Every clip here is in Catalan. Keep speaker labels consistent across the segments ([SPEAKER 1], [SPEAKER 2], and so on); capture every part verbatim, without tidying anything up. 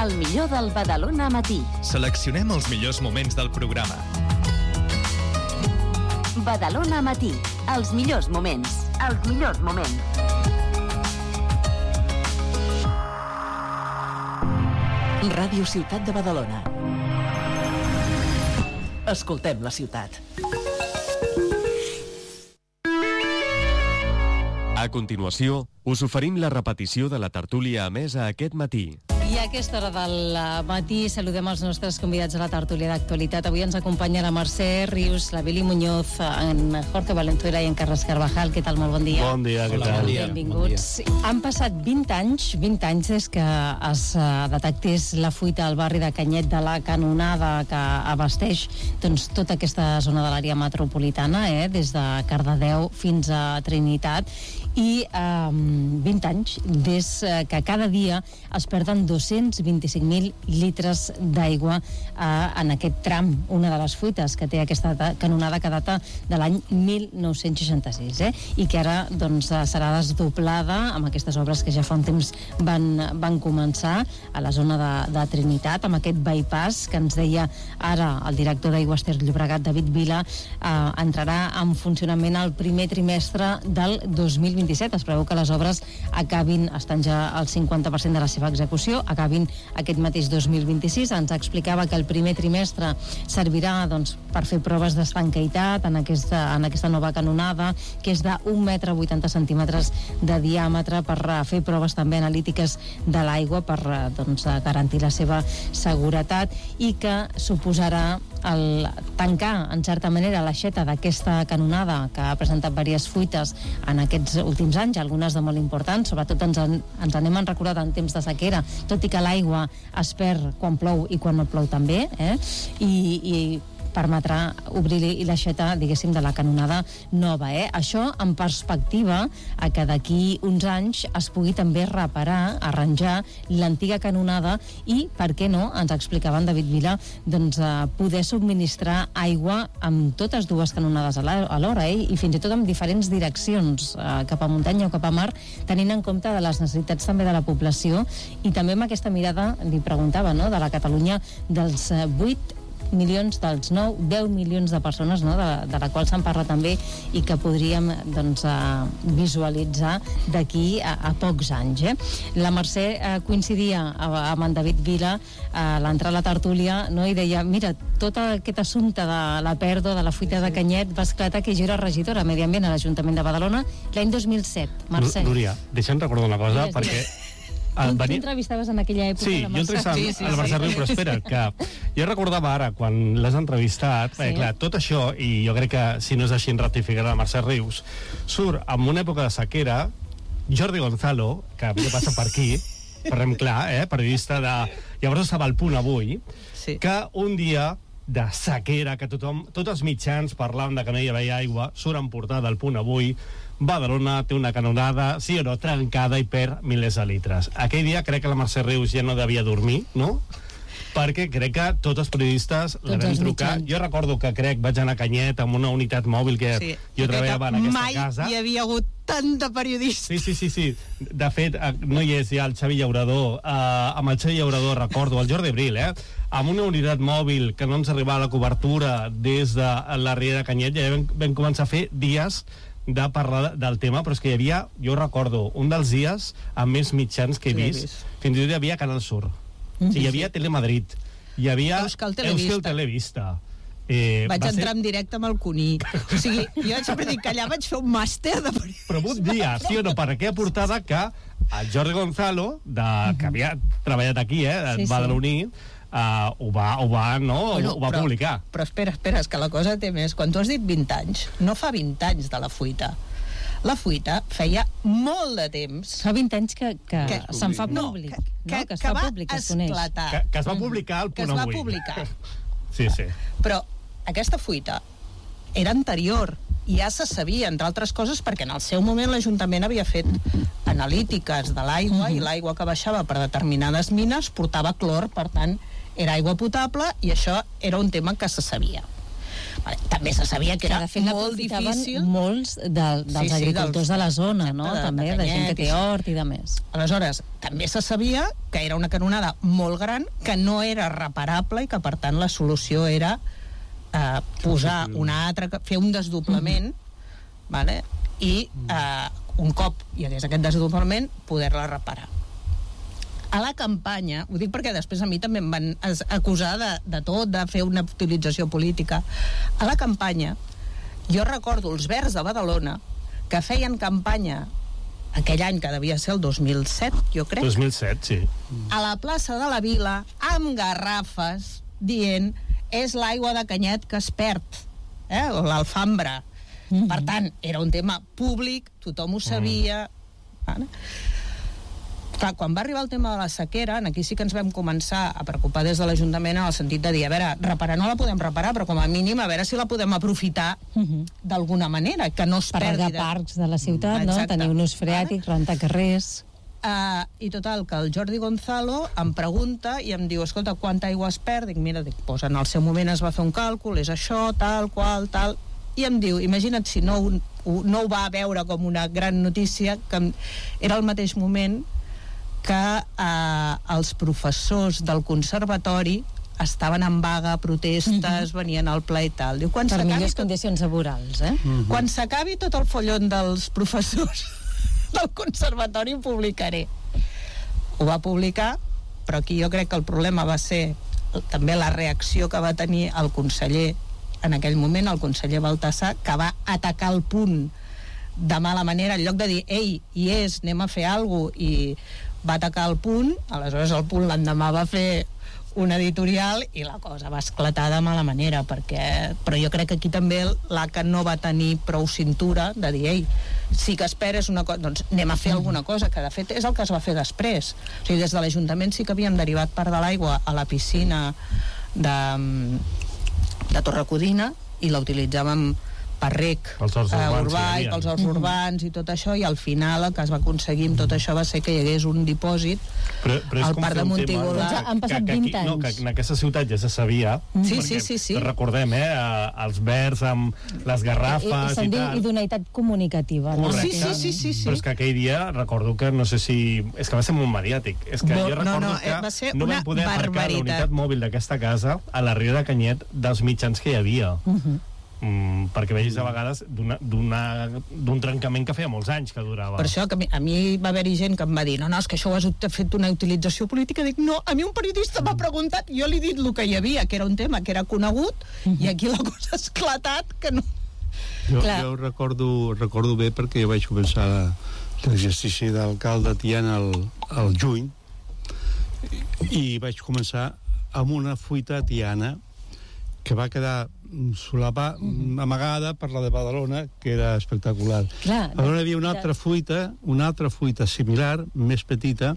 [SPEAKER 1] el millor del Badalona Matí.
[SPEAKER 2] Seleccionem els millors moments del programa.
[SPEAKER 1] Badalona Matí, els millors moments. Els millors moments.
[SPEAKER 3] Ràdio Ciutat de Badalona. Escoltem la ciutat.
[SPEAKER 4] A continuació, us oferim la repetició de la tertúlia emesa aquest matí.
[SPEAKER 5] I a aquesta hora del matí saludem els nostres convidats a la tertúlia d'actualitat. Avui ens acompanya la Mercè Rius, la Bili Muñoz, en Jorge Valenzuela i en Carles Carvajal. Què tal? Molt bon dia.
[SPEAKER 6] Bon dia, què
[SPEAKER 7] Hola,
[SPEAKER 6] tal?
[SPEAKER 7] bon dia.
[SPEAKER 5] Benvinguts. Bon dia. Han passat vint anys, vint anys des que es detectés la fuita al barri de Canyet de la Canonada, que abasteix doncs, tota aquesta zona de l'àrea metropolitana, eh, des de Cardedeu fins a Trinitat, i eh, vint anys des que cada dia es perden dos-cents vint-i-cinc mil litres d'aigua eh, en aquest tram, una de les fuites que té aquesta canonada que data de l'any mil nou-cents seixanta-sis, eh? I que ara doncs, serà desdoblada amb aquestes obres que ja fa un temps van, van començar a la zona de, de Trinitat, amb aquest bypass que ens deia ara el director d'Aigües Ter Llobregat, David Vila, eh, entrarà en funcionament el primer trimestre del dos mil vint-i-set. Es preveu que les obres acabin, estan ja al cinquanta per cent de la seva execució, acabin aquest mateix dos mil vint-i-sis. Ens explicava que el primer trimestre servirà doncs, per fer proves d'estanquitat en aquesta, en aquesta nova canonada, que és d'un metre vuitanta centímetres de diàmetre, per fer proves també analítiques de l'aigua per doncs, garantir la seva seguretat, i que suposarà el tancar, en certa manera, l'aixeta d'aquesta canonada que ha presentat diverses fuites en aquests últims anys, algunes de molt importants, sobretot ens, en, ens anem en recordat en temps de sequera, tot i que l'aigua es perd quan plou i quan no plou també, eh? I, i permetrà obrir i l'aixeta, diguéssim, de la canonada nova, eh? Això en perspectiva a que d'aquí uns anys es pugui també reparar, arranjar l'antiga canonada i, per què no, ens explicava en David Vila, doncs eh, poder subministrar aigua amb totes dues canonades a l'hora, eh? I fins i tot amb diferents direccions, eh, cap a muntanya o cap a mar, tenint en compte de les necessitats també de la població, i també amb aquesta mirada, li preguntava, no?, de la Catalunya dels eh, vuit milions, dels nou, deu milions de persones, no?, de, de la qual se'n parla també i que podríem doncs, eh, visualitzar d'aquí a, a pocs anys, eh? La Mercè eh, coincidia amb en David Vila a l'entrar a la tertúlia, no?, i deia, mira, tot aquest assumpte de la pèrdua, de la fuita de Canyet, va esclatar que jo era regidora de Medi Ambient a l'Ajuntament de Badalona l'any dos mil set. Mercè.
[SPEAKER 6] Núria, deixa'm recordar una cosa,
[SPEAKER 5] digues,
[SPEAKER 6] perquè
[SPEAKER 5] digues. Tu, tu entrevistaves en aquella època?
[SPEAKER 6] Sí, jo entrevistava
[SPEAKER 5] sí, sí,
[SPEAKER 6] el Mercè Riu, però espera, que jo recordava ara, quan l'has entrevistat, sí. perquè clar, tot això, i jo crec que si no és així en ratificarà la Mercè Rius, surt en una època de sequera Jordi Gonzalo, que avui passa per aquí, parlem clar, eh, periodista de... Llavors estava al Punt Avui, sí. que un dia de sequera, que tothom, tots els mitjans parlaven de que no hi havia aigua, surt en portada al Punt Avui, Badalona té una canonada, sí o no, trencada i perd milers de litres. Aquell dia crec que la Mercè Rius ja no devia dormir, no? Perquè crec que tots els periodistes la vam trucar. Mitjans. Jo recordo que crec vaig anar a Canyet amb una unitat mòbil que sí. jo treballava en aquesta
[SPEAKER 8] mai
[SPEAKER 6] casa.
[SPEAKER 8] Mai hi havia hagut tant de periodistes.
[SPEAKER 6] Sí, sí, sí, sí. De fet, no hi és ja el Xavi Llaurador, eh, amb el Xavi Llaurador recordo, el Jordi Abril, eh, amb una unitat mòbil que no ens arribava la cobertura des de la Riera de Canyet, ja vam, vam començar a fer dies de parlar del tema, però és que hi havia, jo recordo, un dels dies amb més mitjans que he vist, sí, vist. fins i tot hi havia Canal Sur, mm-hmm. sí, hi havia Telemadrid, hi havia
[SPEAKER 8] Euskal Televista,
[SPEAKER 6] Euskal Televista. Eh,
[SPEAKER 8] vaig entrar
[SPEAKER 6] ser...
[SPEAKER 8] en directe amb el Cuní, o sigui, jo sempre dic que allà vaig fer un màster de periodisme.
[SPEAKER 6] Però un dia, sí o no, per aquella portada que el Jordi Gonzalo, de, que havia treballat aquí, eh, sí, badaloní, sí. Uh, ho va, ho va, no?
[SPEAKER 8] Bueno,
[SPEAKER 6] ho va
[SPEAKER 8] però,
[SPEAKER 6] publicar.
[SPEAKER 8] Però espera, espera, és que la cosa té més. Quan tu has dit vint anys, no fa vint anys de la fuita. La fuita feia molt de temps.
[SPEAKER 5] Fa vint anys que, que, que se'n fa públic.
[SPEAKER 8] No, que, que,
[SPEAKER 5] no? que es
[SPEAKER 8] que
[SPEAKER 5] fa
[SPEAKER 8] va
[SPEAKER 5] públic, que es coneix.
[SPEAKER 8] esclatar.
[SPEAKER 6] Que, que es va publicar al Punt Avui.
[SPEAKER 8] Que es va publicar.
[SPEAKER 6] Sí, sí.
[SPEAKER 8] Però aquesta fuita era anterior, i ja se sabia, entre altres coses, perquè en el seu moment l'Ajuntament havia fet analítiques de l'aigua, mm-hmm. i l'aigua que baixava per determinades mines portava clor, per tant era aigua potable, i això era un tema que se sabia. Vale, també se sabia que, que era
[SPEAKER 5] de fet,
[SPEAKER 8] molt difícil.
[SPEAKER 5] molts de, dels sí, sí, agricultors dels, de la zona, no? De, també, de, de gent que té hort i de més.
[SPEAKER 8] Aleshores, també se sabia que era una canonada molt gran, que no era reparable i que, per tant, la solució era eh, posar una altra... fer un desdoblament, mm-hmm. vale? I eh, un cop hi hagués aquest desdoblament, poder-la reparar. A la campanya, ho dic perquè després a mi també em van acusar de, de tot, de fer una utilització política. A la campanya, jo recordo els Verds de Badalona, que feien campanya aquell any, que devia ser el dos mil set, jo crec.
[SPEAKER 6] dos mil set, sí.
[SPEAKER 8] A la plaça de la Vila, amb garrafes, dient, és l'aigua de canyet que es perd, eh? l'alfambra. Mm-hmm. Per tant, era un tema públic, tothom ho sabia. Mm. Vale? Clar, quan va arribar el tema de la sequera, aquí sí que ens vam començar a preocupar des de l'Ajuntament en el sentit de dir, a veure, reparar no la podem reparar, però com a mínim a veure si la podem aprofitar uh-huh. d'alguna manera, que no es
[SPEAKER 5] per
[SPEAKER 8] perdi.
[SPEAKER 5] Per de parcs de la ciutat, no? Tenir un ús freàtic, rentar carrers...
[SPEAKER 8] Uh, I total, que el Jordi Gonzalo em pregunta i em diu, escolta, quanta aigua es perd? Dic, mira, dic, pues en el seu moment es va fer un càlcul, és això, tal, qual, tal... I em diu, imagina't si no, no ho va veure com una gran notícia, que era el mateix moment que eh, els professors del conservatori estaven en vaga, protestes, mm-hmm. venien al ple i tal. Diu, quan
[SPEAKER 5] per millors
[SPEAKER 8] tot...
[SPEAKER 5] condicions laborals, eh?
[SPEAKER 8] Mm-hmm. Quan s'acabi tot el follon dels professors del conservatori ho publicaré. Ho va publicar, però aquí jo crec que el problema va ser també la reacció que va tenir el conseller en aquell moment, el conseller Baltasar, que va atacar el punt de mala manera, en lloc de dir, ei, hi és, anem a fer alguna cosa, i va atacar el punt, aleshores el punt l'endemà va fer un editorial i la cosa va esclatar de mala manera, perquè... però jo crec que aquí també l'A C A no va tenir prou cintura de dir, ei, sí que esperes una cosa, doncs anem a fer alguna cosa, que de fet és el que es va fer després. O sigui, des de l'Ajuntament sí que havíem derivat part de l'aigua a la piscina de, de Torrecodina i la utilitzàvem per rec uh, urbà i pels horts urbans i tot això, i al final el que es va aconseguir amb tot això va ser que hi hagués un dipòsit
[SPEAKER 6] però, però
[SPEAKER 8] al parc de Montigola.
[SPEAKER 5] Doncs han passat vint anys.
[SPEAKER 6] No, que en aquesta ciutat ja se sabia,
[SPEAKER 8] mm. sí, sí, sí, sí.
[SPEAKER 6] recordem, eh, els verds amb les garrafes i, i, i tal.
[SPEAKER 5] Idoneïtat comunicativa. No?
[SPEAKER 8] Sí, sí, sí, sí, sí.
[SPEAKER 6] Però és que aquell dia recordo que no sé si... És que va ser molt mediàtic. És que Bo, jo recordo no, no, que no vam poder aparcar la unitat mòbil d'aquesta casa a la Ria de Canyet dels mitjans que hi havia. Uh-huh. Mm, perquè vegis a vegades d'un trencament que feia molts anys que durava.
[SPEAKER 8] Per això que a mi, a mi va haver-hi gent que em va dir, no, no, és que això ho has fet una utilització política. Dic, no, a mi un periodista m'ha preguntat, jo li he dit el que hi havia, que era un tema que era conegut, uh-huh. i aquí la cosa ha esclatat, que no...
[SPEAKER 7] Jo, jo recordo, recordo bé perquè jo vaig començar l'exercici d'alcalde Tiana al, al juny i vaig començar amb una fuita a Tiana que va quedar solapa, mm. amagada per la de Badalona, que era espectacular. Clar, Aleshores hi havia una altra fuita, una altra fuita similar, més petita,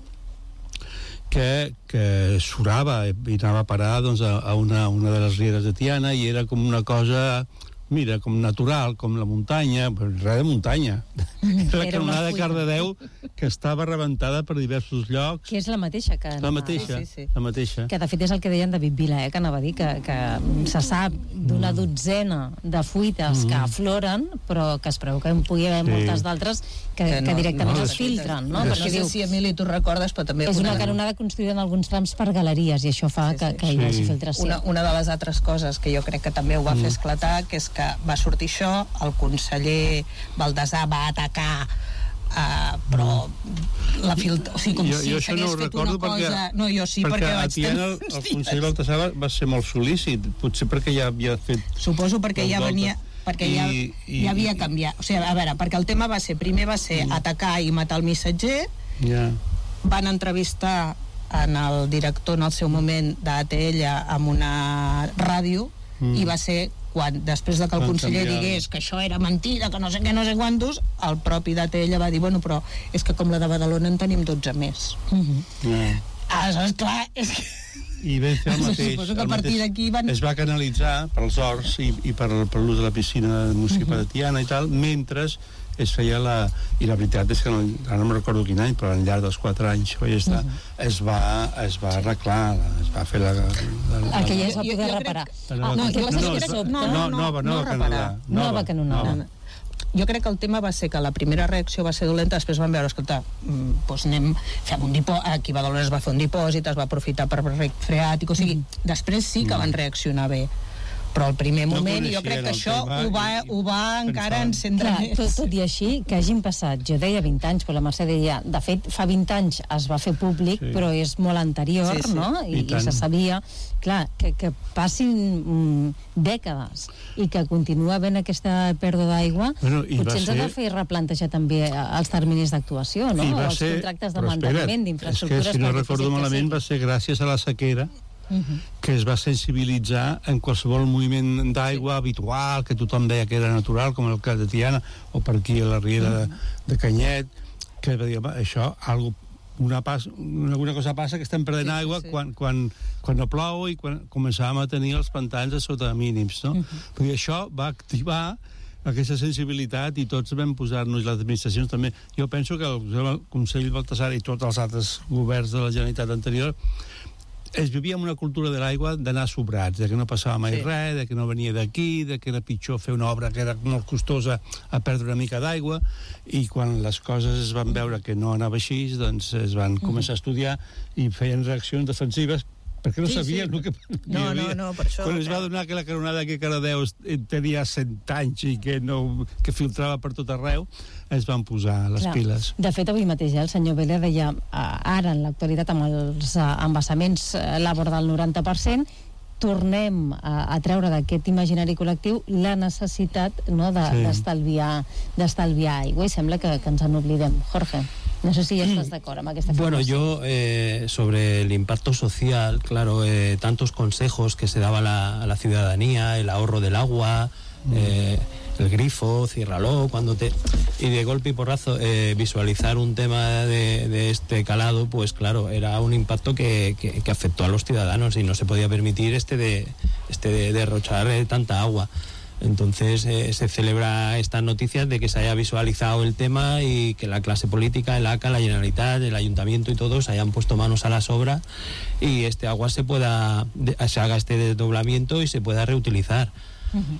[SPEAKER 7] que, que surava i anava a parar doncs, a, a una, una de les rieres de Tiana, i era com una cosa, mira, com natural, com la muntanya, però res de muntanya. Mm, la canonada de Cardedeu, que estava rebentada per diversos llocs.
[SPEAKER 5] Que és la mateixa que...
[SPEAKER 7] La mateixa, sí, sí, sí. la mateixa.
[SPEAKER 5] Que de fet és el que deien David Vila, eh, que anava a dir, que, que se sap d'una mm. dotzena de fuites mm. que afloren, però que es preveu que en pugui haver sí. moltes d'altres que, que, no, que directament no, es filtren, no?
[SPEAKER 8] No sé diu, si, Emili, tu recordes, però també...
[SPEAKER 5] És una canonada construïda en alguns trams per galeries, i això fa sí, sí. que, que hi hagi sí. filtració.
[SPEAKER 8] Una, una de les altres coses que jo crec que també ho va mm. fer esclatar, que és que va sortir això, el conseller Baltasar va atacar, uh, però la filtra... O sigui, com
[SPEAKER 7] jo,
[SPEAKER 8] si
[SPEAKER 7] jo
[SPEAKER 8] s'hagués
[SPEAKER 7] no
[SPEAKER 8] fet una
[SPEAKER 7] perquè,
[SPEAKER 8] cosa... No, jo sí, perquè, perquè vaig tenir
[SPEAKER 7] el, el conseller Baltasar va, va ser molt sol·lícit, potser perquè ja havia fet...
[SPEAKER 8] Suposo perquè ja venia... perquè I, ja, i, ja havia canviat. O sigui, a veure, perquè el tema va ser... Primer va ser mm. atacar i matar el missatger, yeah. van entrevistar en el director en el seu moment d'A T L amb una ràdio, mm. i va ser quan, després de que el van conseller canviar. Digués que això era mentida, que no sé què, no sé quantos, el propi d'A T L va dir, bueno, però és que com la de Badalona en tenim dotze més. Mm-hmm. Yeah. Aleshores, clar, és que...
[SPEAKER 7] I vam fer el mateix.
[SPEAKER 8] Suposo que a partir d'aquí van...
[SPEAKER 7] Es va canalitzar pels horts i, i per, per l'ús de la piscina municipal uh-huh. de Tiana i tal, mentre es feia la... I la veritat és que no, ara no me'n recordo quin any, però al llarg dels quatre anys que vaig estar, uh-huh. es, va, es va arreglar, es va fer la... la, la
[SPEAKER 5] aquella es va poder reparar.
[SPEAKER 7] No, no, no, nova, nova canonada.
[SPEAKER 5] Nova canonada.
[SPEAKER 8] Jo crec que el tema va ser que la primera reacció va ser dolenta, després van veure, escolta, doncs anem, fem un dipòsit, aquí a Badalona es va fer un dipòsit, es va aprofitar per freàtic, o sigui, mm. després sí que van reaccionar bé. Però al primer moment no jo crec que això ho va, ho va encara encendre més.
[SPEAKER 5] Tot, tot i així, que hagin passat, jo deia vint anys, però la Mercè deia, de fet, fa vint anys es va fer públic, sí. però és molt anterior, sí, sí. no? I, I, I se sabia, clar, que, que passin mm, dècades i que continua havent aquesta pèrdua d'aigua, bueno, potser ens ha de fer replantejar també els terminis d'actuació, no? O els
[SPEAKER 7] ser,
[SPEAKER 5] contractes de manteniment d'infraestructures.
[SPEAKER 7] És que, si no recordo malament, va ser gràcies a la sequera Uh-huh. que es va sensibilitzar en qualsevol moviment d'aigua habitual, que tothom deia que era natural, com el cas de Tiana o per aquí a la riera uh-huh. de, de Canyet, que va dir, això, algo, una, pas, una, una cosa passa, que estem perdent sí, aigua sí. Quan, quan, quan no plou i quan començàvem a tenir els pantans a sota mínims, no? Uh-huh. Perquè això va activar aquesta sensibilitat i tots vam posar-nos, les administracions també. Jo penso que el, el Consell Baltasar i tots els altres governs de la Generalitat anterior es vivia amb una cultura de l'aigua d'anar sobrats, de que no passava mai sí. res, de que no venia d'aquí, de que era pitjor fer una obra que era molt costosa a perdre una mica d'aigua, i quan les coses es van veure que no anava així, doncs es van començar a estudiar i feien reaccions defensives perquè no sí, sabien sí. el que
[SPEAKER 8] no, no, no, per això,
[SPEAKER 7] quan es va donar que la canonada que Cardedeu tenia cent anys i que, no, que filtrava per tot arreu, es van posar les Clar. piles.
[SPEAKER 5] De fet, avui mateix eh, el senyor Vélez deia ara, en l'actualitat, amb els uh, embassaments uh, l'abord del noranta per cent, tornem a, a treure d'aquest imaginari col·lectiu la necessitat no, de, sí. d'estalviar, d'estalviar aigua, i sembla que, que ens en oblidem. Jorge, no sé si ya estás de acuerdo con esta
[SPEAKER 9] Bueno, yo eh, sobre el impacto social, claro, eh, tantos consejos que se daba a la, a la ciudadanía, el ahorro del agua, mm. eh, el grifo, ciérralo, cuando te... Y de golpe y porrazo eh, visualizar un tema de, de este calado, pues claro, era un impacto que, que, que afectó a los ciudadanos y no se podía permitir este de, este de derrochar eh, tanta agua. Entonces eh, se celebra estas noticias de que se haya visualizado el tema y que la clase política, el A C A, la Generalitat, el Ayuntamiento y todos se hayan puesto manos a las obras y este agua se pueda, se haga este desdoblamiento y se pueda reutilizar.
[SPEAKER 5] Uh-huh.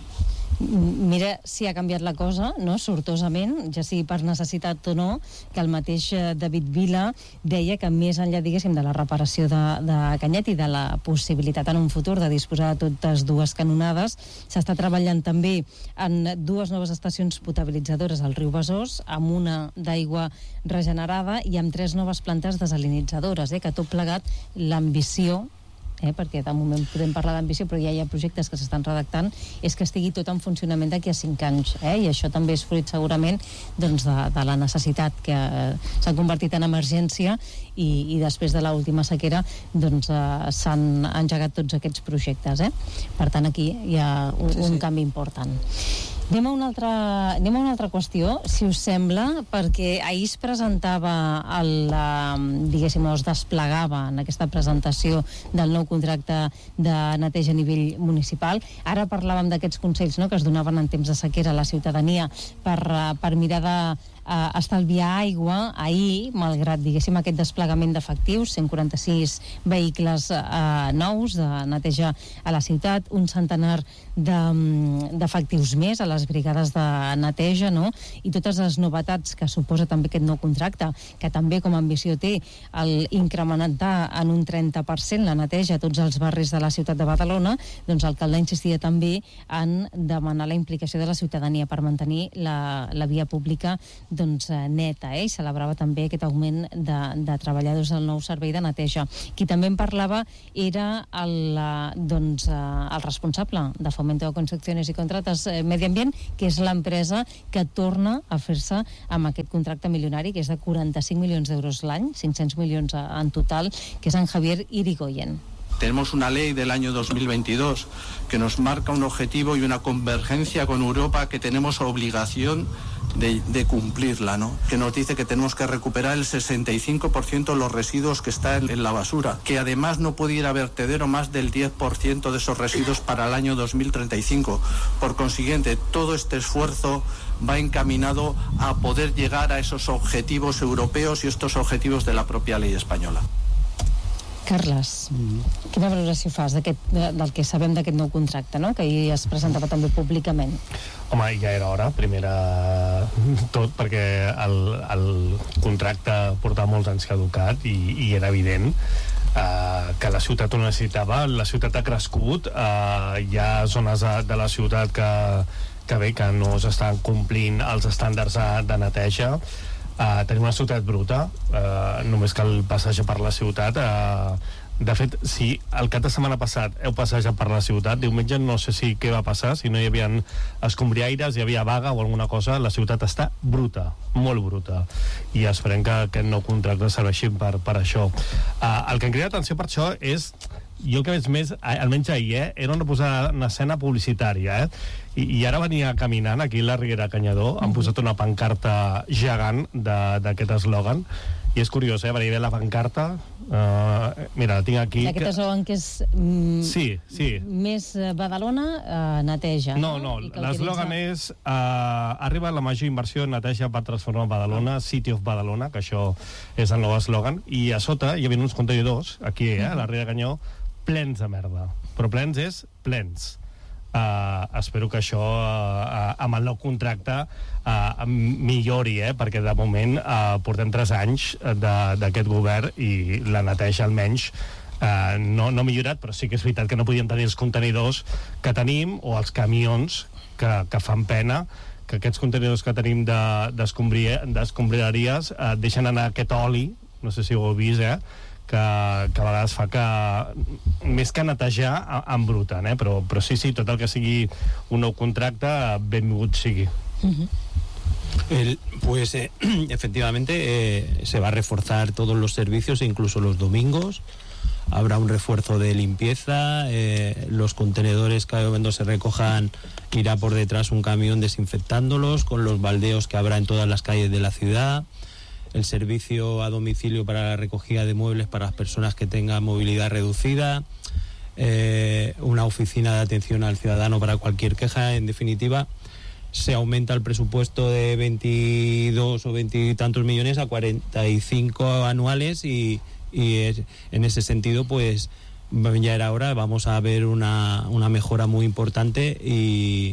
[SPEAKER 5] Mira si ha canviat la cosa, no? Sortosament, ja sigui per necessitat o no, que el mateix David Vila deia que més enllà, diguéssim, de la reparació de, de Canyet i de la possibilitat en un futur de disposar de totes dues canonades, s'està treballant també en dues noves estacions potabilitzadores al riu Besòs, amb una d'aigua regenerada i amb tres noves plantes desalinitzadores, eh? Que tot plegat l'ambició, Eh, perquè de moment podem parlar d'ambició, però ja hi ha projectes que s'estan redactant, és que estigui tot en funcionament d'aquí a cinc anys, eh? I això també és fruit segurament doncs, de, de la necessitat que eh, s'ha convertit en emergència i, i després de l'última sequera doncs, eh, s'han engegat tots aquests projectes, eh? Per tant aquí hi ha un, sí, sí. un canvi important. Anem a, una altra, anem a una altra qüestió, si us sembla, perquè ahir es presentava, el, diguéssim, es desplegava en aquesta presentació del nou contracte de neteja a nivell municipal. Ara parlàvem d'aquests consells, no?, que es donaven en temps de sequera a la ciutadania per, per mirar de Uh, estalviar aigua. Ahir, malgrat, diguéssim, aquest desplegament d'efectius, cent quaranta-sis vehicles uh, nous de neteja a la ciutat, un centenar d'efectius de, més a les brigades de neteja, no? I totes les novetats que suposa també aquest nou contracte, que també com a ambició té el incrementar en un trenta per cent la neteja a tots els barris de la ciutat de Badalona, doncs l'alcalde insistia també en demanar la implicació de la ciutadania per mantenir la, la via pública doncs, neta, eh? I celebrava també aquest augment de, de treballadors del nou servei de neteja. Qui també en parlava era el, doncs, el responsable de Fomento de Construcciones y Contratas eh, Medi Ambient, que és l'empresa que torna a fer-se amb aquest contracte milionari, que és de quaranta-cinc milions d'euros l'any, cinc-cents milions en total, que és en Javier Irigoyen.
[SPEAKER 10] Tenemos una ley del año dos mil veintidós que nos marca un objetivo y una convergencia con Europa que tenemos obligación de, de cumplirla, ¿no? Que nos dice que tenemos que recuperar el sesenta y cinco por ciento de los residuos que están en la basura, que además no puede ir a vertedero más del diez por ciento de esos residuos para el año dos mil treinta y cinco. Por consiguiente, todo este esfuerzo va encaminado a poder llegar a esos objetivos europeos y estos objetivos de la propia ley española.
[SPEAKER 5] Carles, mm. quina valoració fas d'aquest, del que sabem d'aquest nou contracte, no? Que ahir es presentava també públicament?
[SPEAKER 6] Home, ja era hora, primera tot, perquè el, el contracte portava molts anys caducat i, i era evident Uh, que la ciutat ho necessitava. La ciutat ha crescut, uh, hi ha zones de, de la ciutat que, que bé, que no s'estan complint els estàndards de neteja. Uh, tenim una ciutat bruta, uh, només cal passejar per la ciutat. Uh, de fet, si el cap de setmana passat heu passejat per la ciutat, diumenge no sé si què va passar, si no hi havia escombriaires, hi havia vaga o alguna cosa, la ciutat està bruta, molt bruta, i esperem que aquest nou contracte serveixi per, per això. Uh, el que em crida atenció per això és, jo que veig més, almenys ahir, eh, era una posada en escena publicitària, eh? I, i ara venia caminant aquí a la Riera Canyador, han posat una pancarta gegant d'aquest eslògan, i és curiós, eh? Venia la pancarta, uh, mira, la tinc aquí.
[SPEAKER 5] Aquest eslògan que és mm,
[SPEAKER 6] sí, sí.
[SPEAKER 5] més Badalona, uh, neteja.
[SPEAKER 6] No, no, no l'eslògan és uh, arriba la major inversió en neteja per transformar Badalona, City of Badalona, que això és el nou eslògan, i a sota hi havia uns contenidors, aquí, eh, a la Riera Canyó, plens de merda. Però plens és plens. Uh, espero que això uh, amb el nou contracte uh, millori, eh? Perquè de moment uh, portem tres anys d'aquest govern i la neteja almenys uh, no, no ha millorat, però sí que és veritat que no podien tenir els contenidors que tenim o els camions que, que fan pena, que aquests contenidors que tenim d'escombraries uh, deixen anar aquest oli, no sé si ho heu vist, eh? Que, que a vegades fa que més que netejar embruten, eh? però, però sí, sí, tot el que sigui un nou contracte benvingut sigui.
[SPEAKER 9] Uh-huh. El, pues eh, efectivamente eh, se va a reforzar todos los servicios, incluso los domingos. Habrá un refuerzo de limpieza, eh, los contenedores cada momento se recojan, irá por detrás un camión desinfectándolos con los baldeos que habrá en todas las calles de la ciudad. El servicio a domicilio para la recogida de muebles para las personas que tengan movilidad reducida, eh, una oficina de atención al ciudadano para cualquier queja. En definitiva, se aumenta el presupuesto de veintidós o veinte y tantos millones a cuarenta y cinco anuales y, y es, en ese sentido, pues ya era hora, vamos a ver una, una mejora muy importante y...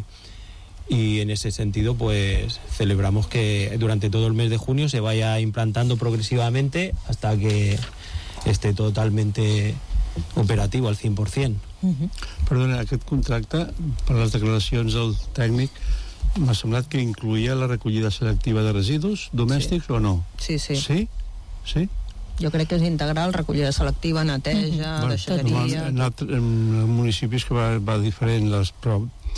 [SPEAKER 9] y en ese sentido pues celebramos que durante todo el mes de junio se vaya implantando progresivamente hasta que esté totalmente operativo al cent per cent.
[SPEAKER 7] Uh-huh. Perdona, aquest contracte, per les declaracions del tècnic, m'ha semblat que incluïa la recollida selectiva de residus domèstics, sí. O no?
[SPEAKER 8] Sí, sí.
[SPEAKER 7] Sí? Sí?
[SPEAKER 8] Jo crec que és integral, recollida selectiva, neteja, uh-huh. deixaderia...
[SPEAKER 7] En, en, en municipis que va, va diferent, les, però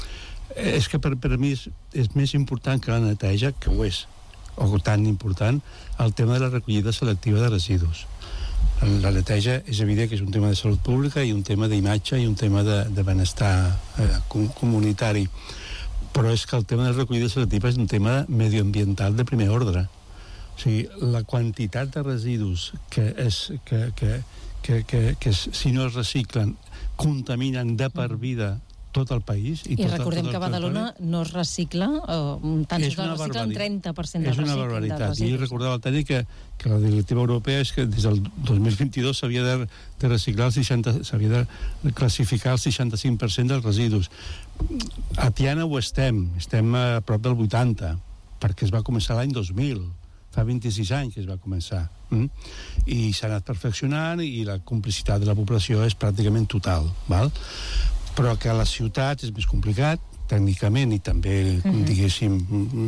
[SPEAKER 7] és que per, per mi és, és més important que la neteja, que ho és, o tan important, el tema de la recollida selectiva de residus. La neteja és evident que és un tema de salut pública i un tema d'imatge i un tema de, de benestar eh, com, comunitari. Però és que el tema de la recollida selectiva és un tema medioambiental de primer ordre. O sigui, la quantitat de residus que, és, que, que, que, que, que si no es reciclen contaminen de per vida tot el país. I,
[SPEAKER 5] I
[SPEAKER 7] tot,
[SPEAKER 5] recordem
[SPEAKER 7] tot
[SPEAKER 5] que a Badalona no es recicla, eh, tant es recicla un trenta per cent de
[SPEAKER 7] residus. És una barbaritat. I recordava el tècnic que, que la directiva europea és que des del dos mil vint-i-dos s'havia de, de reciclar el seixanta, s'havia de classificar el seixanta-cinc per cent dels residus. A Tiana ho estem, estem a prop del vuitanta, perquè es va començar l'any dos mil. Fa vint-i-sis anys que es va començar. Mm? I s'ha anat perfeccionant i la complicitat de la població és pràcticament total. Val? Però que a les ciutats és més complicat, tècnicament i també, mm-hmm. diguéssim,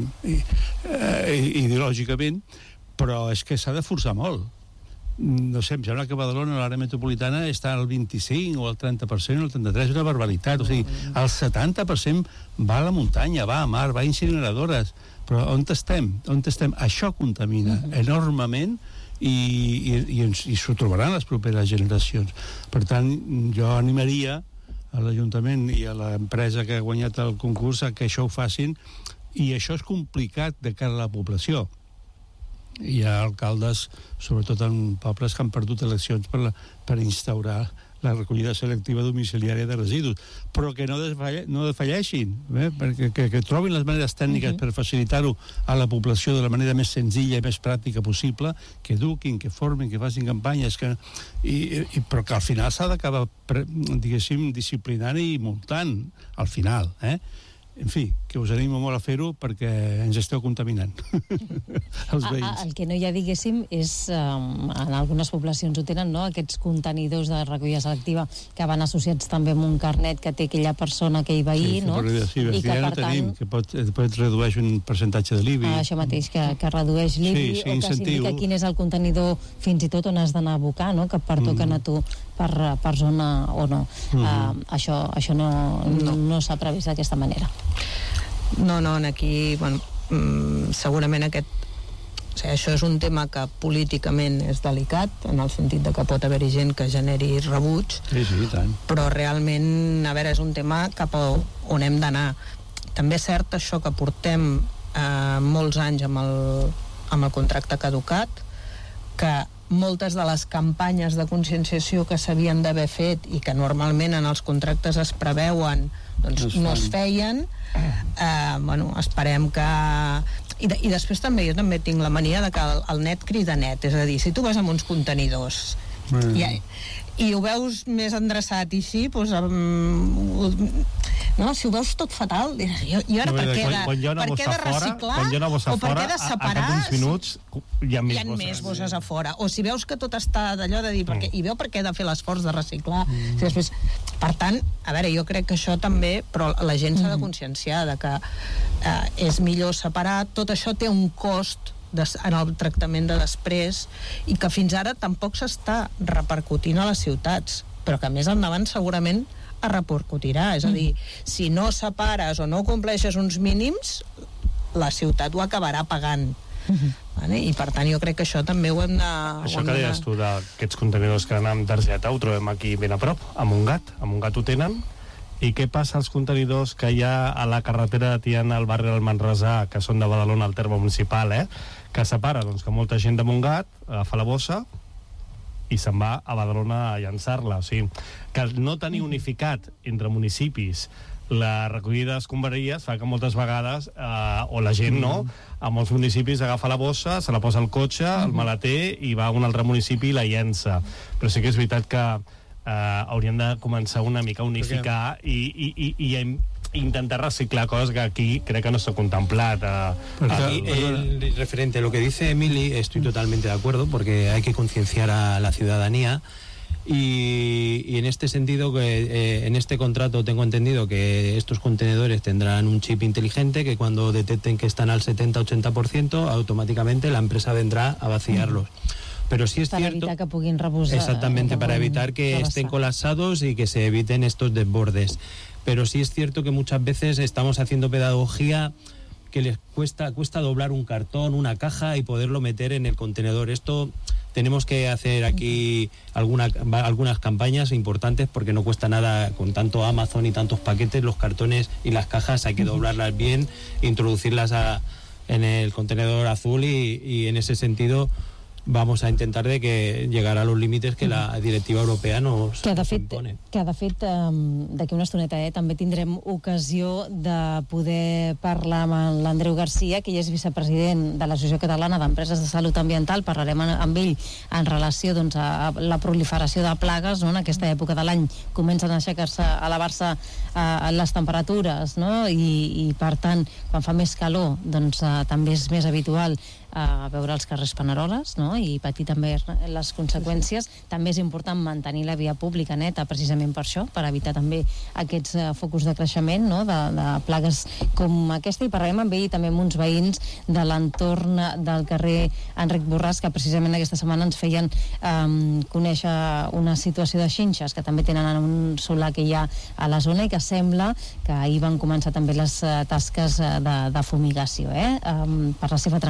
[SPEAKER 7] eh, ideològicament, però és que s'ha de forçar molt. No sé, em sembla que Badalona, l'àrea metropolitana, està al vint-i-cinc o al trenta per cent o al trenta-tres per cent, és una barbaritat. O sigui, el setanta per cent va a la muntanya, va a mar, va a incineradores. Però on estem? On estem? Això contamina mm-hmm. enormement i, i, i, i s'ho trobaran les properes generacions. Per tant, jo animaria a l'Ajuntament i a l'empresa que ha guanyat el concurs a que això ho facin I això és complicat de cara a la població. Hi ha alcaldes, sobretot en pobles, que han perdut eleccions per, la, per instaurar la recollida selectiva domiciliària de residus, però que no, desfalle, no defalleixin, eh? Perquè, que, que trobin les maneres tècniques uh-huh. per facilitar-ho a la població de la manera més senzilla i més pràctica possible, que eduquin, que formin, que facin campanyes, que, i, i, però que al final s'ha d'acabar, diguéssim, disciplinant i multant, al final, eh? En fi, que us animo molt a fer-ho perquè ens esteu contaminant els veïns.
[SPEAKER 5] El que no hi ha, diguéssim, és um, en algunes poblacions ho tenen, no?, aquests contenidors de recollida selectiva que van associats també amb un carnet que té aquella persona, aquell veí, sí, no?
[SPEAKER 7] Sí, i que, ja no per tenim, tant, que pot, pot redueix un percentatge de l'I B I.
[SPEAKER 5] Ah, això mateix, que, que redueix l'I B I, sí, sí, o que s'indica quin és el contenidor, fins i tot on has d'anar a abocar, no?, que et pertoquen mm. a tu per, per zona o no. Mm-hmm. Uh, això, això no, no. no s'ha previst d'aquesta manera.
[SPEAKER 8] No, no, aquí, bueno, mm, segurament aquest, o sigui, això és un tema que políticament és delicat, en el sentit de que pot haver-hi gent que generi rebuig,
[SPEAKER 7] sí, sí, tant.
[SPEAKER 8] Però realment, a veure, és un tema cap a on hem d'anar. També és cert això que portem eh, molts anys amb el, amb el contracte caducat, que moltes de les campanyes de conscienciació que s'havien d'haver fet i que normalment en els contractes es preveuen, doncs no es feien. Eh, bueno, esperem que... I, de, i després també, jo també tinc la mania de que el, el net crida net, és a dir, si tu vas amb uns contenidors mm. i, i ho veus més endreçat i així, doncs, um, no? Si ho veus tot fatal, jo, jo ara per què de,
[SPEAKER 6] quan, quan
[SPEAKER 8] per què de reciclar
[SPEAKER 6] o
[SPEAKER 8] per què de separar,
[SPEAKER 6] a, a uns minuts hi ha més,
[SPEAKER 8] hi ha bosses, més bosses a fora, o si veus que tot està d'allò de dir, mm. perquè, i veu per què de fer l'esforç de reciclar, mm. si després, per tant, a veure, jo crec que això també, però la gent s'ha de conscienciar de que eh, és millor separar, tot això té un cost de, en el tractament de després, i que fins ara tampoc s'està repercutint a les ciutats, però que més endavant segurament es repercutirà, és a dir, si no separes o no compleixes uns mínims, la ciutat ho acabarà pagant. Uh-huh. Vale? I per tant jo crec que això també ho hem de...
[SPEAKER 6] Això que deies tu d'aquests contenidors que anem amb targeta ho trobem aquí ben a prop, a Montgat, a Montgat ho tenen. I què passa als contenidors que hi ha a la carretera de Tiana, al barri del Manresà, que són de Badalona, al terme municipal, eh? Que separa, doncs, que molta gent de Montgat agafa la bossa i se'n va a Badalona a llançar-la. O sigui, que no tenir unificat entre municipis la recollida d'escombraries fa que moltes vegades, eh, o la gent no, a molts municipis agafa la bossa, se la posa al cotxe, el maleter, i va a un altre municipi i la llença. Però sí que és veritat que eh, hauríem de començar una mica a unificar i, i, i, i intentar reciclar cosas que aquí creo que no está contemplada.
[SPEAKER 9] Aquí, el referente a lo que dice Emily, estoy totalmente de acuerdo, porque hay que concienciar a la ciudadanía. Y, y en este sentido, que eh, en este contrato tengo entendido que estos contenedores tendrán un chip inteligente que cuando detecten que están al setenta ochenta por ciento, automáticamente la empresa vendrá a vaciarlos. Pero sí es
[SPEAKER 5] para
[SPEAKER 9] cierto,
[SPEAKER 5] evitar que puguin rebosar,
[SPEAKER 9] exactamente,
[SPEAKER 5] que
[SPEAKER 9] para evitar que
[SPEAKER 5] rebasar.
[SPEAKER 9] estén colapsados y que se eviten estos desbordes. Pero sí es cierto que muchas veces estamos haciendo pedagogía que les cuesta cuesta doblar un cartón, una caja y poderlo meter en el contenedor. Esto tenemos que hacer aquí alguna, algunas campañas importantes, porque no cuesta nada, con tanto Amazon y tantos paquetes, los cartones y las cajas hay que doblarlas bien, introducirlas a, en el contenedor azul y, y en ese sentido vamos a intentar de que llegar a los límites que la directiva europea nos,
[SPEAKER 5] que de
[SPEAKER 9] nos
[SPEAKER 5] fet,
[SPEAKER 9] impone.
[SPEAKER 5] Que de fet, um, d'aquí una estoneta eh, també tindrem ocasió de poder parlar amb l'Andreu Garcia, que ell és vicepresident de l'Associació Catalana d'Empreses de Salut Ambiental. Parlarem amb ell en relació, doncs, a la proliferació de plagues, no? En aquesta època de l'any comencen a aixecar-se, a elevar-se uh, les temperatures, no? I, i per tant, quan fa més calor, doncs uh, també és més habitual a veure els carrers paneroles, no? I patir també les conseqüències. També és important mantenir la via pública neta, precisament per això, per evitar també aquests uh, focus de creixement, no? de, de plagues com aquesta. I parlarem amb ell i també amb uns veïns de l'entorn del carrer Enric Borràs, que precisament aquesta setmana ens feien um, conèixer una situació de xinxes que també tenen en un solar que hi ha a la zona, i que sembla que ahir van començar també les uh, tasques uh, de, de fumigació, eh? um, per la seva tranquil·litat.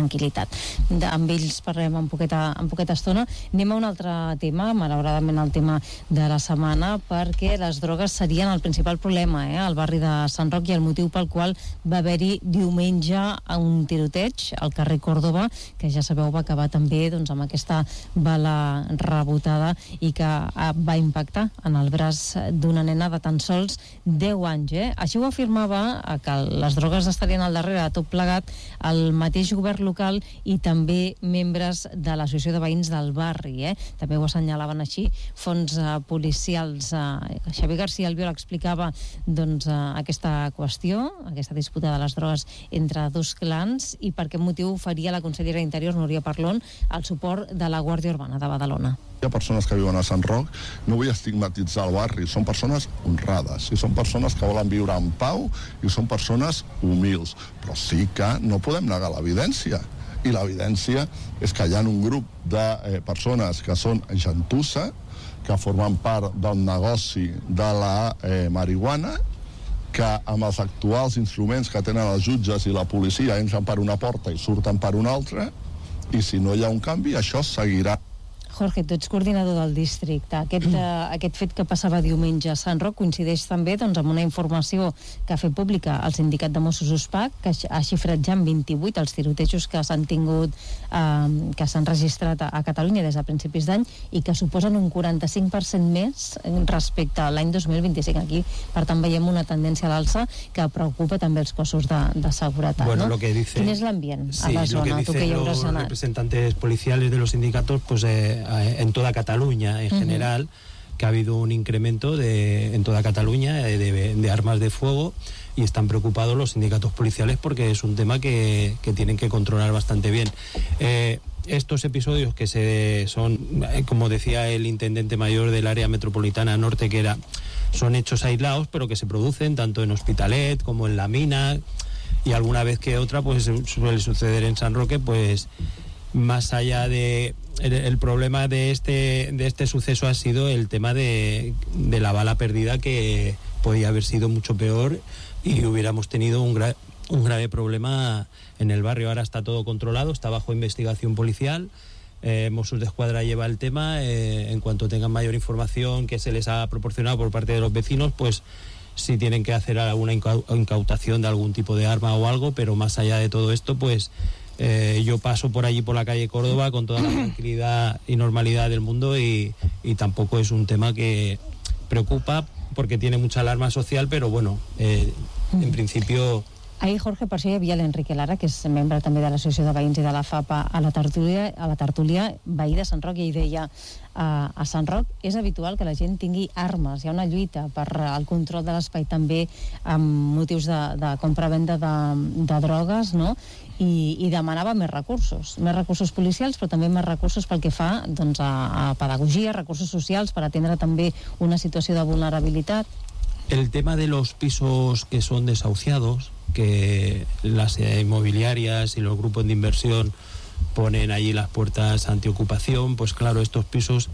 [SPEAKER 5] seguretat. De, amb ells parlem en poqueta, en poqueta estona. Anem a un altre tema, malauradament el tema de la setmana, perquè les drogues serien el principal problema eh, al barri de Sant Roc, i el motiu pel qual va haver-hi diumenge un tiroteig al carrer Còrdova, que ja sabeu va acabar també doncs, amb aquesta bala rebotada i que va impactar en el braç d'una nena de tan sols deu anys. Eh? Així ho afirmava que les drogues estarien al darrere de tot plegat el mateix govern local i també membres de l'associació de veïns del barri. Eh? També ho assenyalaven així fons uh, policials. Uh, Xavier García Albiol explicava doncs, uh, aquesta qüestió, aquesta disputa de les drogues entre dos clans, i per aquest motiu faria la consellera d'Interior, Núria Parlon, el suport de la Guàrdia Urbana de Badalona.
[SPEAKER 11] Hi ha persones que viuen a Sant Roc, no vull estigmatitzar el barri, són persones honrades, i són persones que volen viure en pau, i són persones humils, però sí que no podem negar l'evidència, i l'evidència és que hi ha un grup de eh, persones que són gentussa, que formen part del negoci de la eh, marihuana, que amb els actuals instruments que tenen els jutges i la policia entren per una porta i surten per una altra, i si no hi ha un canvi, això seguirà.
[SPEAKER 5] Jorge, tu ets coordinador del districte. Aquest, uh, aquest fet que passava diumenge a Sant Roc coincideix també doncs, amb una informació que ha fet pública el sindicat de Mossos USPAC, que ha xifrat ja en vint-i-vuit els tirotejos que s'han tingut, eh, que s'han registrat a, a Catalunya des de principis d'any, i que suposen un quaranta-cinc per cent més respecte a l'any dos mil vint-i-cinc. Aquí, per tant, veiem una tendència a l'alça que preocupa també els cossos de, de seguretat.
[SPEAKER 9] Bueno,
[SPEAKER 5] ¿no?
[SPEAKER 9] lo que dice,
[SPEAKER 5] ¿Quién es l'ambient
[SPEAKER 9] sí,
[SPEAKER 5] a la zona?
[SPEAKER 9] Lo que dicen los representantes policiales de los sindicatos, pues eh, en toda Cataluña en uh-huh. general, que ha habido un incremento de, en toda Cataluña de, de, de armas de fuego, y están preocupados los sindicatos policiales porque es un tema que, que tienen que controlar bastante bien. Eh, estos episodios que se son, como decía el intendente mayor del área metropolitana norte, que era, son hechos aislados, pero que se producen tanto en Hospitalet como en La Mina, y alguna vez que otra pues suele suceder en San Roque. Pues más allá de el, el problema de este de este suceso ha sido el tema de, de la bala perdida, que podía haber sido mucho peor y hubiéramos tenido un, gra, un grave problema en el barrio. Ahora está todo controlado, está bajo investigación policial. Eh, Mossos de Escuadra lleva el tema. Eh, en cuanto tengan mayor información que se les ha proporcionado por parte de los vecinos, pues si tienen que hacer alguna incautación de algún tipo de arma o algo, pero más allá de todo esto, pues Eh, yo paso por allí por la calle Córdoba con toda la tranquilidad y normalidad del mundo, y, y tampoco es un tema que preocupa porque tiene mucha alarma social, pero bueno, eh, en principio...
[SPEAKER 5] Ahir, Jorge, per això hi havia l'Enrique Lara, que és membre també de l'Associació de Veïns i de la FAPA, a la tertúlia, a la tertúlia veí de Sant Roc, i ell deia uh, a Sant Roc és habitual que la gent tingui armes, hi ha una lluita per el control de l'espai també amb motius de, de compra-venda de, de drogues, no? I, i demanava més recursos, més recursos policials, però també més recursos pel que fa doncs, a, a pedagogia, recursos socials, per atendre també una situació de vulnerabilitat.
[SPEAKER 9] El tema de los pisos que son desahuciados, que las inmobiliarias y los grupos de inversión ponen allí las puertas antiocupación, pues claro, estos pisos,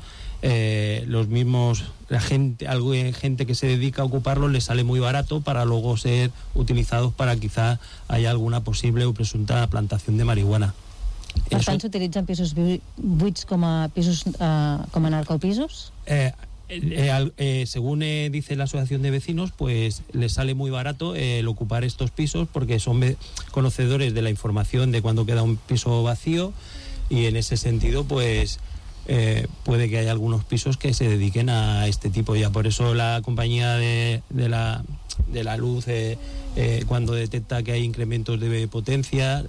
[SPEAKER 9] eh, los mismos, la gente, algo de gente que se dedica a ocuparlos les sale muy barato para luego ser utilizados para quizá haya alguna posible o presunta plantación de marihuana.
[SPEAKER 5] Per Eso, tant, s'utilitzen pisos buits com a pisos eh, com a narcopisos?
[SPEAKER 9] Eh, Eh, eh, según eh, dice la asociación de vecinos, pues les sale muy barato eh, el ocupar estos pisos, porque son conocedores de la información de cuando queda un piso vacío, y en ese sentido pues eh, puede que haya algunos pisos que se dediquen a este tipo. Ya por eso la compañía de, de, la, de la luz eh, eh, cuando detecta que hay incrementos de potencia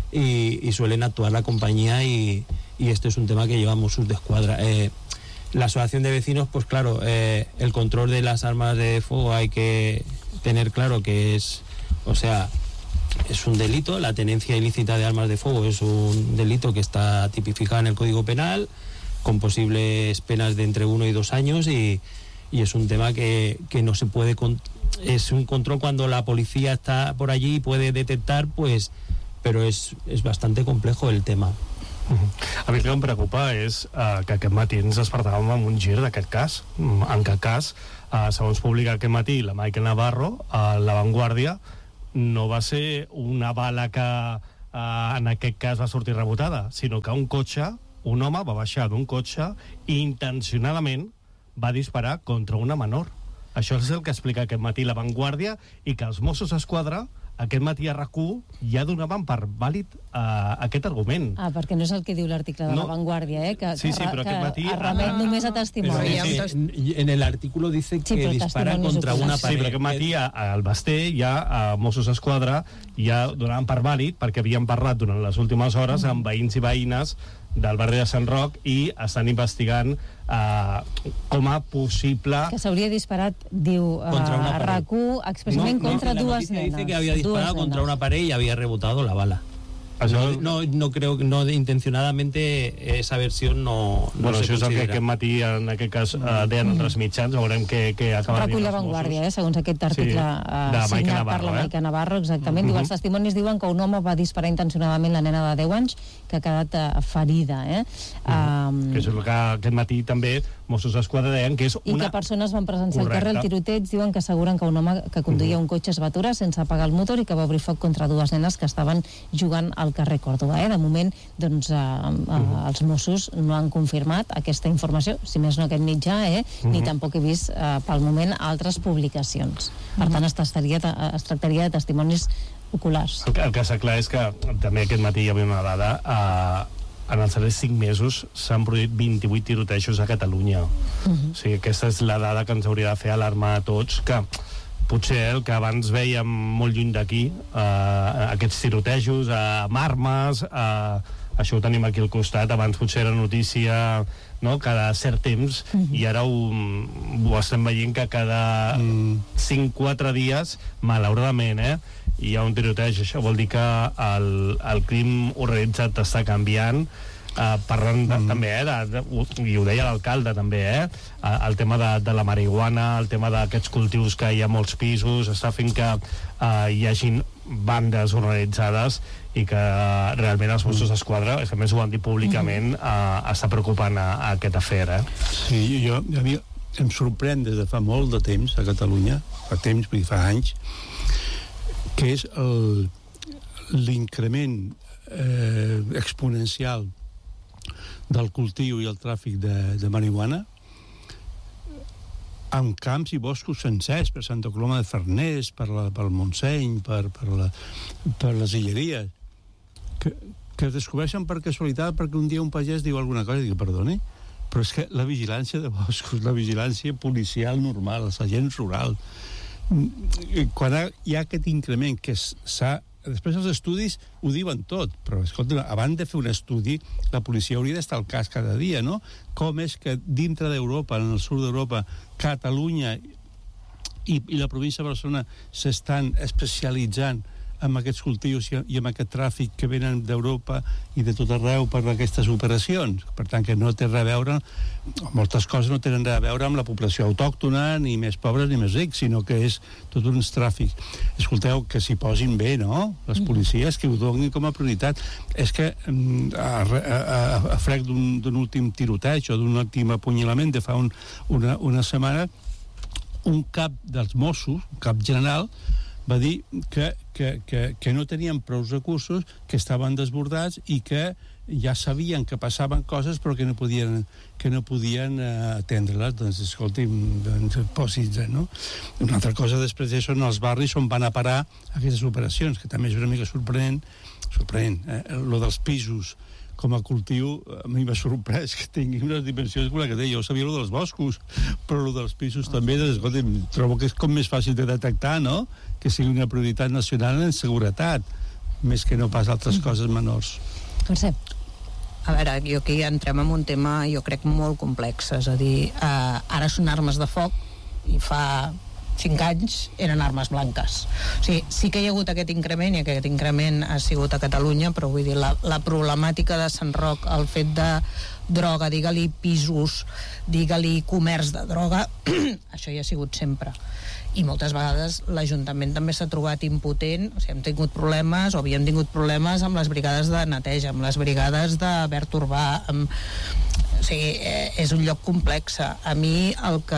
[SPEAKER 9] y, y suelen actuar la compañía, y, y este es un tema que llevamos Mossos de Escuadra. eh, La asociación de vecinos, pues claro, eh, el control de las armas de fuego hay que tener claro que es, o sea, es un delito. La tenencia ilícita de armas de fuego es un delito que está tipificado en el Código Penal, con posibles penas de entre uno y dos años, y, y es un tema que, que no se puede, es un control cuando la policía está por allí y puede detectar, pues, pero es, es bastante complejo el tema.
[SPEAKER 6] A mi el que em preocupa és uh, que aquest matí ens despertàvem amb un gir d'aquest cas, en aquest cas, uh, segons publica aquest matí la Michael Navarro, a La Vanguardia, no va ser una bala que uh, en aquest cas va sortir rebotada, sinó que un cotxe, un home va baixar d'un cotxe i intencionadament va disparar contra una menor. Això és el que explica aquest matí La Vanguardia, i que els Mossos d'Esquadra aquest matí a RAC u ja donaven per vàlid uh, aquest argument.
[SPEAKER 5] Ah, perquè no és el que diu l'article de
[SPEAKER 6] no.
[SPEAKER 5] La Vanguardia, eh? Que,
[SPEAKER 6] sí, sí,
[SPEAKER 5] que,
[SPEAKER 6] però
[SPEAKER 5] que
[SPEAKER 6] aquest matí...
[SPEAKER 5] es remet
[SPEAKER 6] ah,
[SPEAKER 5] només a testimonis.
[SPEAKER 9] Sí, sí. En el artículo dice que
[SPEAKER 5] sí,
[SPEAKER 9] dispara contra una pared.
[SPEAKER 6] Sí, però aquest matí al Basté ja a Mossos d'Esquadra ja donaven per vàlid perquè havien parlat durant les últimes hores amb veïns i veïnes del barri de Sant Roc i estan investigant uh, com a possible...
[SPEAKER 5] Que s'hauria disparat, diu uh, a RAC u, expressament no, contra
[SPEAKER 9] no,
[SPEAKER 5] dues nenes.
[SPEAKER 9] Dice que había disparado contra una pared y había rebotado la bala. No, no, no creo que no, intencionadamente esa versión no, no
[SPEAKER 6] bueno,
[SPEAKER 9] se
[SPEAKER 6] això és el que aquest matí en aquest cas uh, deien altres mitjans, veurem què, què acaba de dir.
[SPEAKER 5] Recull La Vanguardia, eh, segons aquest article sí, uh, signat per la Maica Navarro, exactament. Uh -huh. Diu, els testimonis diuen que un home va disparar intencionadament la nena de deu anys que ha quedat uh, ferida. Eh? Uh -huh. um,
[SPEAKER 6] que és el que aquest matí també Mossos d'Esquadra deien que és una...
[SPEAKER 5] I que persones van presenciar al carrer el tiroteig, diuen que asseguren que un home que conduïa uh -huh. un cotxe es va aturar sense apagar el motor i que va obrir foc contra dues nenes que estaven jugant al carrer Còrdova. Eh? De moment, doncs, eh, eh, els Mossos no han confirmat aquesta informació, si més no aquest mitjà, eh? Uh -huh. ni tampoc he vist eh, pel moment altres publicacions. Per tant, es, tastaria, es tractaria de testimonis oculars.
[SPEAKER 6] El que, el que està clar és que també aquest matí hi havia una dada... Eh, en els darrers cinc mesos s'han produït vint-i-vuit tirotejos a Catalunya. Uh-huh. O sigui, aquesta és la dada que ens hauria de fer alarmar a tots, que potser el que abans veiem molt lluny d'aquí, eh, aquests tirotejos, eh, amb armes, eh, això ho tenim aquí al costat, abans potser era notícia no, cada cert temps, uh-huh. i ara ho, ho estem veient que cada mm. cinc quatre dies, malauradament, eh, hi ha un tiroteig. Això vol dir que el, el crim organitzat està canviant. Uh, parlant de, mm. també, eh, de, de, i ho deia l'alcalde també, eh, el tema de, de la marihuana, el tema d'aquests cultius que hi ha molts pisos, està fent que uh, hi hagin bandes organitzades i que uh, realment els Mossos d'Esquadra, a més ho han dit públicament, uh, està preocupant a, a aquest afer. Eh?
[SPEAKER 7] Sí, jo, a mi em sorprèn des de fa molt de temps a Catalunya, fa temps, vull dir, fa anys, que és el, l'increment eh, exponencial del cultiu i el tràfic de, de marihuana amb camps i boscos sencers, per Santa Coloma de Farners, per la, pel Montseny, per, per, la, per les Illeries, que, que es descobreixen per casualitat perquè un dia un pagès diu alguna cosa i diu, perdoni, però és que la vigilància de boscos, la vigilància policial normal, els agents rurals, quan hi ha aquest increment que s'ha... Després els estudis ho diuen tot, però escolta, abans de fer un estudi la policia hauria d'estar al cas cada dia, no? Com és que dintre d'Europa, en el sud d'Europa, Catalunya i, i la província de Barcelona s'estan especialitzant amb aquests cultius i, i amb aquest tràfic que venen d'Europa i de tot arreu per aquestes operacions. Per tant, que no té res a veure, moltes coses no tenen res a veure amb la població autòctona, ni més pobres ni més rics, sinó que és tot un tràfic. Escolteu, que s'hi posin bé, no? Les policies, que ho donin com a prioritat. És que a, a, a frec d'un, d'un últim tiroteig o d'un últim apunyalament de fa un, una, una setmana, un cap dels Mossos, un cap general, va dir que, que, que, que no tenien prou recursos, que estaven desbordats i que ja sabien que passaven coses però que no podien, que no podien uh, atendre-les. Doncs, escolti'm, doncs, posis, no? Una altra cosa després d'això són els barris on van a parar aquestes operacions, que també és una mica sorprenent, sorprenent, eh? Lo dels pisos com a cultiu, a mi m'ha sorprès que tingui unes dimensions com la que deia. Jo sabia lo dels boscos, però lo dels pisos també, doncs, escolta'm, trobo que és com més fàcil de detectar, no?, que sigui una prioritat nacional en seguretat, més que no pas altres coses menors.
[SPEAKER 5] Mercè.
[SPEAKER 8] A veure, jo aquí entrem en un tema, jo crec, molt complex. És a dir, eh, ara són armes de foc i fa cinc anys eren armes blanques. O sigui, sí que hi ha hagut aquest increment i aquest increment ha sigut a Catalunya, però vull dir, la, la problemàtica de Sant Roc, el fet de droga, digue-li pisos, digue-li comerç de droga, això hi ha sigut sempre. I moltes vegades l'Ajuntament també s'ha trobat impotent, o sigui, hem tingut problemes o havíem tingut problemes amb les brigades de neteja, amb les brigades de verd urbà, amb... o sigui, eh, és un lloc complex. A mi el que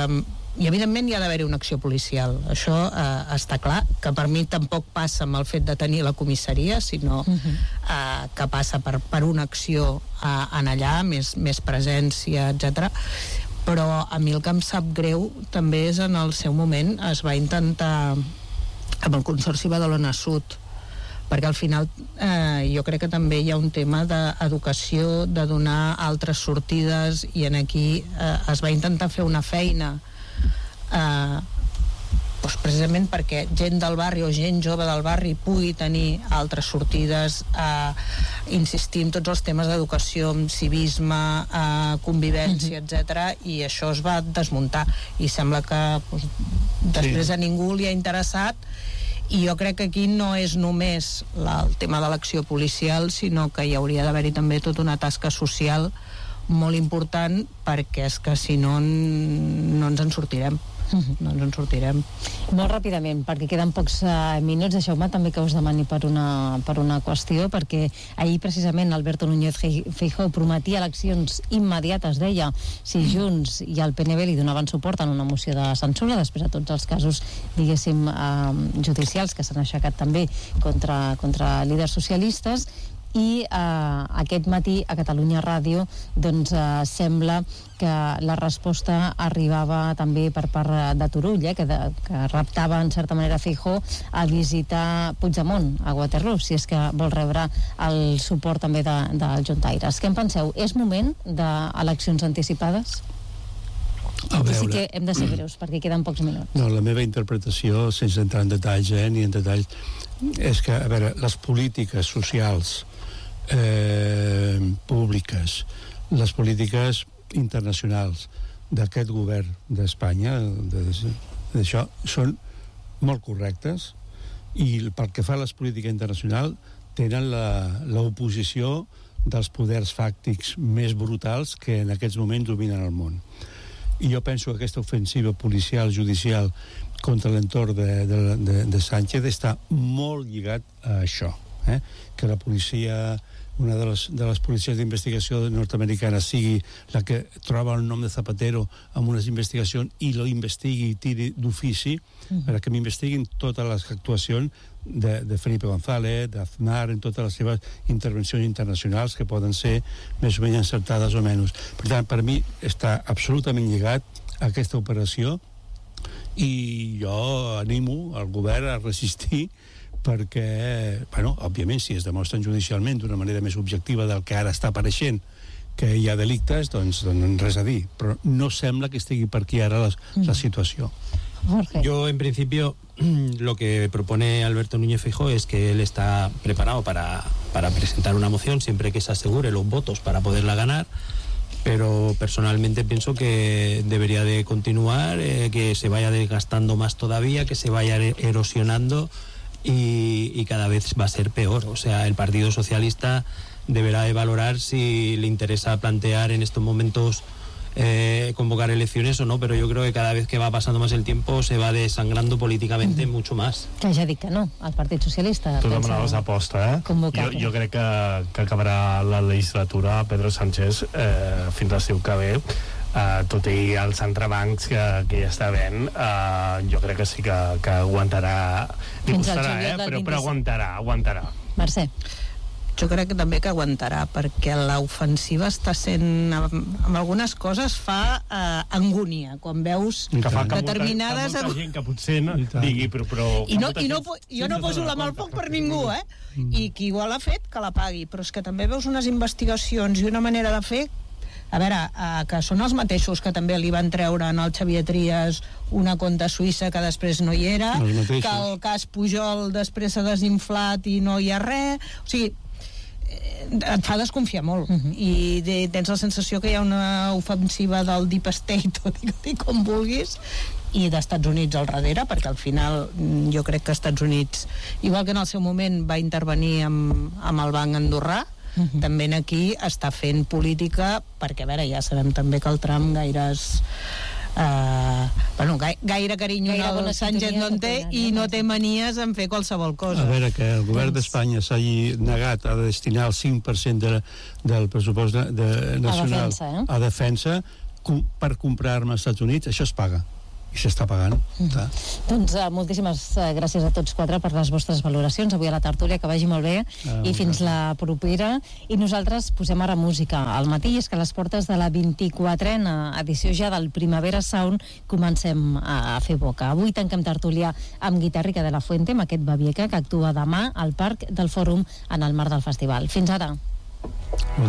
[SPEAKER 8] i evidentment hi ha d'haver-hi una acció policial, això eh, està clar, que per mi tampoc passa amb el fet de tenir la comissaria, sinó uh-huh. eh, que passa per, per una acció eh, en allà, més, més presència, etcètera. Però a mi el que em sap greu també és en el seu moment es va intentar amb el Consorci Badalona Sud, perquè al final eh, jo crec que també hi ha un tema d'educació, de donar altres sortides, i en aquí eh, es va intentar fer una feina eh, doncs precisament perquè gent del barri o gent jove del barri pugui tenir altres sortides, eh, insistir en tots els temes d'educació, civisme, eh, convivència, mm-hmm. etcètera, i això es va desmuntar, i sembla que doncs, després
[SPEAKER 6] sí.
[SPEAKER 8] a ningú li ha interessat. I jo crec que aquí no és només la, el tema de l'acció policial, sinó que hi hauria d'haver-hi també tota una tasca social molt important, perquè és que si no no ens en sortirem. No ens en sortirem.
[SPEAKER 5] Molt ràpidament, perquè queden pocs uh, minuts, deixeu-me també que us demani per una, per una qüestió, perquè ahir precisament Alberto Núñez Feijóo prometia eleccions immediates, deia, si Junts i el P N V li donaven suport en una moció de censura, després de tots els casos, diguéssim, uh, judicials que s'han aixecat també contra, contra líders socialistes. I eh, aquest matí a Catalunya Ràdio doncs eh, sembla que la resposta arribava també per part de Turull, eh, que, de, que raptava en certa manera Feijóo a visitar Puigdemont a Waterloo, si és que vol rebre el suport també de, dels juntaires. Què en penseu? És moment d'eleccions anticipades?
[SPEAKER 7] A veure,
[SPEAKER 5] I sí que hem de ser breus, perquè queden pocs minuts.
[SPEAKER 7] No, la meva interpretació, sense entrar en detalls, eh, ni en detalls, és que, a veure, les polítiques socials eh, públiques, les polítiques internacionals d'aquest govern d'Espanya, d'això, són molt correctes, i pel que fa a les polítiques internacionals tenen l'oposició dels poders fàctics més brutals que en aquests moments dominen el món. I jo penso que aquesta ofensiva policial, judicial, contra l'entorn de, de, de, de Sánchez està molt lligat a això, eh? Que la policia, una de les, de les policies d'investigació nord-americana sigui la que troba el nom de Zapatero amb unes investigacions i lo investigui i tiri d'ofici, mm-hmm. perquè m'investiguin totes les actuacions de, de Felipe González, d'Aznar, en totes les seves intervencions internacionals que poden ser més o menys encertades o menys. Per tant, per mi està absolutament lligat a aquesta operació, i jo animo el govern a resistir, perquè, bueno, òbviament, si es demostren judicialment d'una manera més objectiva del que ara està apareixent que hi ha delictes, doncs, doncs res a dir. Però no sembla que estigui per aquí ara la, la situació.
[SPEAKER 5] Jorge.
[SPEAKER 9] Yo, en principio, lo que propone Alberto Núñez Feijóo es que él está preparado para, para presentar una moción siempre que se asegure los votos para poderla ganar, pero personalmente pienso que debería de continuar, eh, que se vaya desgastando más todavía, que se vaya erosionando, y, y cada vez va a ser peor. O sea, el Partido Socialista deberá de valorar si le interesa plantear en estos momentos eh, convocar elecciones o no, pero yo creo que cada vez que va pasando más el tiempo se va desangrando políticamente mm. mucho más.
[SPEAKER 5] Que ja dic que no, el Partit Socialista
[SPEAKER 6] tu demanaves aposta, eh? Jo, jo crec que, que acabarà la legislatura Pedro Sánchez eh, fins l'estiu que ve. Uh, tot i els entrebancs que, que ja està havent, uh, jo crec que sí que, que aguantarà, li costarà, eh? però, però aguantarà, aguantarà.
[SPEAKER 5] Mercè.
[SPEAKER 8] Jo crec que també que aguantarà, perquè l'ofensiva està sent, amb algunes coses fa eh, angúnia, quan veus
[SPEAKER 6] que fa que
[SPEAKER 8] determinades...
[SPEAKER 6] Molta, que molta gent que potser no digui, però... però
[SPEAKER 8] I, no, i no, jo no poso la mà al foc per ningú, eh? I qui igual ha fet, que la pagui, però és que també veus unes investigacions i una manera de fer, a veure, eh, que són els mateixos que també li van treure en el Xavier Trias una conta suïssa que després no hi era, que el cas Pujol després s'ha desinflat i no hi ha res, o sigui, et fa desconfiar molt. Uh-huh. I de, tens la sensació que hi ha una ofensiva del Deep State, o digue-li com vulguis, i d'Estats Units al darrere, perquè al final jo crec que Estats Units, igual que en el seu moment va intervenir amb, amb el Banc Andorrà, uh-huh. també aquí està fent política, perquè a veure, ja sabem també que el Trump gaire és Uh, bueno, gai, gaire carinyo gaire al Sánchez no en té, i no té manies en fer qualsevol cosa.
[SPEAKER 7] A veure, que el govern d'Espanya s'hagi negat a destinar el cinc per cent de, del pressupost de, de nacional a defensa, eh? a defensa com, per comprar armes als Estats Units, això es paga. i s'està pagant.
[SPEAKER 5] Mm. Doncs uh, moltíssimes uh, gràcies a tots quatre per les vostres valoracions avui a la tertúlia, que vagi molt bé ah, i fins gràcies. La propera. I nosaltres posem ara música al matí, és que a les portes de la vint-i-quatrena edició ja del Primavera Sound comencem a, a fer boca. Avui tanquem tertúlia amb Guitarrica de la Fuente, amb aquest Babieca, que actua demà al Parc del Fòrum en el marc del festival. Fins ara.